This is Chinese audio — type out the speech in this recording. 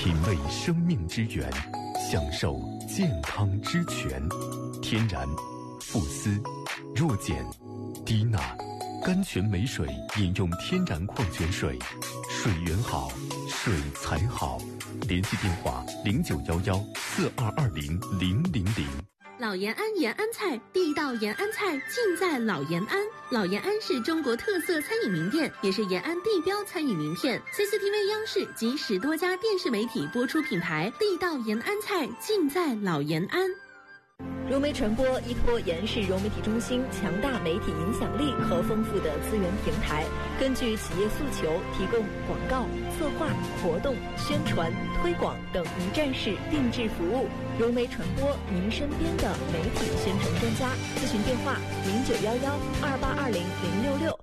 品味生命之源，享受健康之泉。天然、馥斯、弱碱、低钠，甘泉美水饮用天然矿泉水，水源好，水才好。联系电话0911422000。 老延安延安菜，地道延安菜尽在老延安。老延安是中国特色餐饮名店，也是延安地标餐饮名片。CCTV 央视及10多家电视媒体播出品牌，地道延安菜尽在老延安。 融媒传播依托延世融媒体中心强大媒体影响力和丰富的资源平台，根据企业诉求提供广告、策划、活动、宣传、推广等一站式定制服务。融媒传播，您身边的媒体宣传专家。咨询电话：091128200066。